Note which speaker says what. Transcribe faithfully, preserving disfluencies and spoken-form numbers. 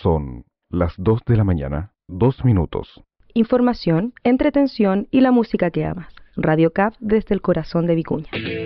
Speaker 1: Son las dos de la mañana, dos minutos.
Speaker 2: Información, entretención y la música que amas. Radio C A P desde el corazón de Vicuña.